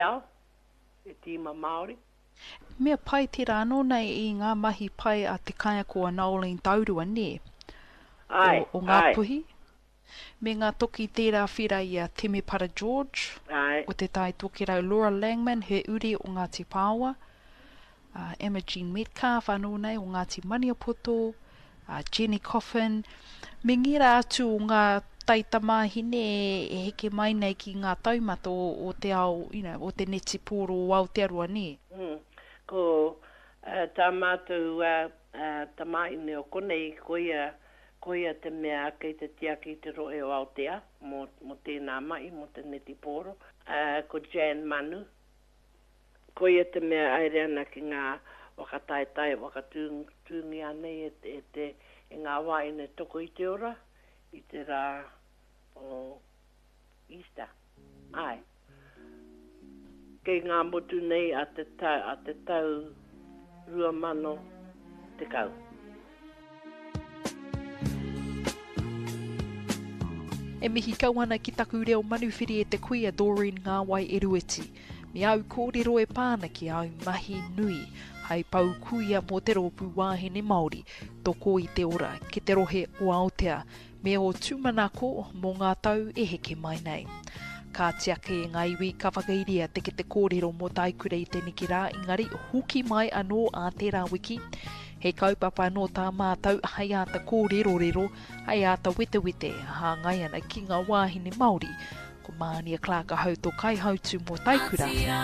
Au, e tīma Māori. Mea pai tira anō nei I ngā mahi pai a te kaia ko a Nolene Taurua, ne? Ai, O ngā ai. puhi. Me ngā toki tērā whira I a Temepara George. Ai. O te tai toki rau Laura Langman, he uri o Ngāti Pāua. Emma Jean Metcalf anō nei o Ngāti Maniapoto. Jenny Coffin. Me ngira atu o ngā taitamahine e heke mai nei ki ngā taumata o te ao, o te neti pōro o Aotearoa, ne? Ko tā mātou tamaine o konei koia te mea kei te tia ki te roe o Aotea, mo tēnā mai, mo te neti pōro. Ko Jan Manu. Koia te mea aere ana ki ngā wakataetai, wakatūngi anei e ngā waine toko I te ora, I te rā o Easter. Ai. Kei ngā motu nei a te tau 2000 te kau. E mihi kauana ki taku reo manuwhiri e te kuia Doreen Ngāwai Erueti. Me au kōrero e pāna ki au mahi nui, hei pau kuia mō te rōpū wāhine Māori, toko I te ora, ki te rohe o Aotea, me o tūmanako mō ngā tau e heke mai nei. Ka tiake e ngā iwi ka whakairia te ki te kōrero mō taikure I te niki rā, ingari huki mai anō a tērā wiki. He kaupapa anō tā mātau, hei āta kōrero, hei āta wete, hā ngai ana ki ngā wāhine Māori, ko Mānia Clark a hau tō kai hautu mō taikura.